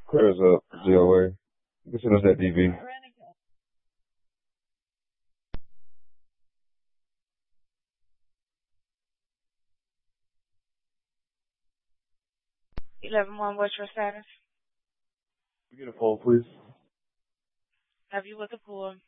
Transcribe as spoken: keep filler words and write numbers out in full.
Clears up, G O A. You can send us that D V. eleven one, what's your status? We get a phone, please. Have you with the pool?